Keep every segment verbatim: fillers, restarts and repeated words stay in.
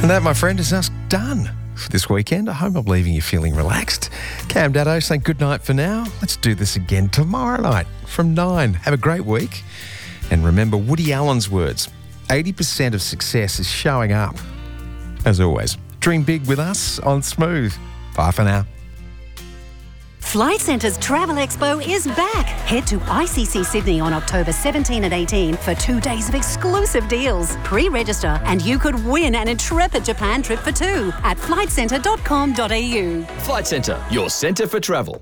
And that, my friend, is us done for this weekend. I hope I'm leaving you feeling relaxed. Cam Daddo saying good night for now. Let's do this again tomorrow night from nine. Have a great week. And remember Woody Allen's words, eighty percent of success is showing up. As always, dream big with us on Smooth. Bye for now. Flight Centre's Travel Expo is back. Head to I C C Sydney on October seventeenth and eighteenth for two days of exclusive deals. Pre-register and you could win an intrepid Japan trip for two at flight centre dot com dot a u. Flight Centre, your centre for travel.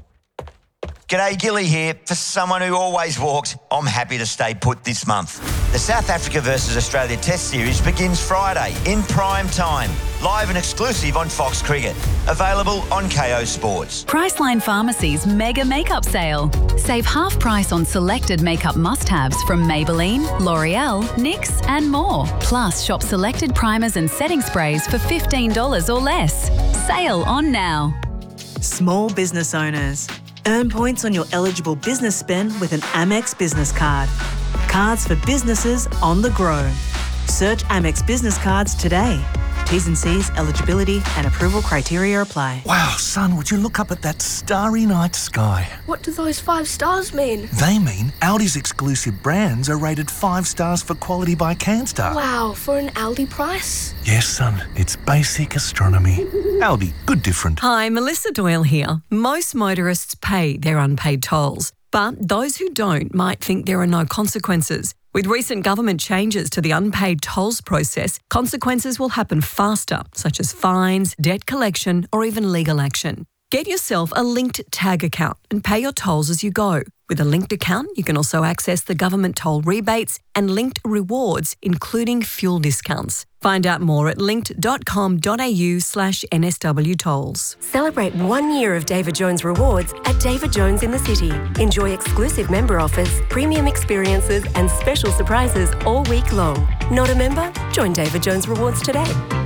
G'day, Gilly here. For someone who always walked, I'm happy to stay put this month. The South Africa versus Australia Test Series begins Friday in prime time. Live and exclusive on Fox Cricket. Available on K O Sports. Priceline Pharmacy's Mega Makeup Sale. Save half price on selected makeup must-haves from Maybelline, L'Oreal, N Y X and more. Plus, shop selected primers and setting sprays for fifteen dollars or less. Sale on now. Small business owners. Earn points on your eligible business spend with an Amex business card. Cards for businesses on the grow. Search Amex Business Cards today. T's and C's, eligibility and approval criteria apply. Wow, son, would you look up at that starry night sky? What do those five stars mean? They mean Aldi's exclusive brands are rated five stars for quality by CanStar. Wow, for an Aldi price? Yes, son, it's basic astronomy. Aldi, good different. Hi, Melissa Doyle here. Most motorists pay their unpaid tolls, but those who don't might think there are no consequences. With recent government changes to the unpaid tolls process, consequences will happen faster, such as fines, debt collection, or even legal action. Get yourself a linked tag account and pay your tolls as you go. With a linked account, you can also access the government toll rebates and linked rewards, including fuel discounts. Find out more at linked dot com dot a u slash N S W tolls. Celebrate one year of David Jones rewards at David Jones in the City. Enjoy exclusive member offers, premium experiences and special surprises all week long. Not a member? Join David Jones Rewards today.